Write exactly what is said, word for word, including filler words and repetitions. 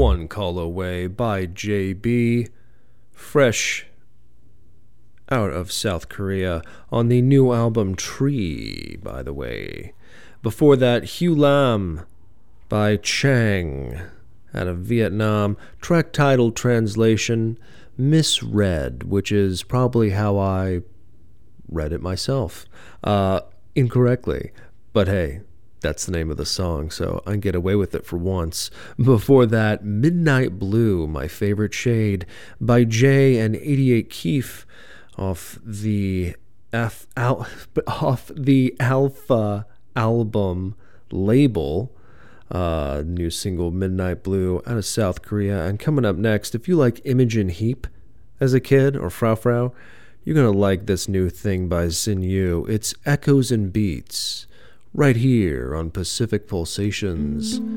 One Call Away by J B, fresh out of South Korea on the new album Tree, by the way. Before that, Hugh Lam by Chang out of Vietnam. Track title translation, Misread, which is probably how I read it myself. Uh, incorrectly. But hey, that's the name of the song, so I can get away with it for once. Before that, Midnight Blue, My Favorite Shade, by Jay and eighty-eight Keefe, off the F, al, off the Alpha album label. Uh, new single Midnight Blue out of South Korea. And coming up next, if you like Imogen Heap as a kid, or Frau Frau, you're gonna like this new thing by Xin Yu. It's Echoes and Beats, right here on Pacific Pulsations.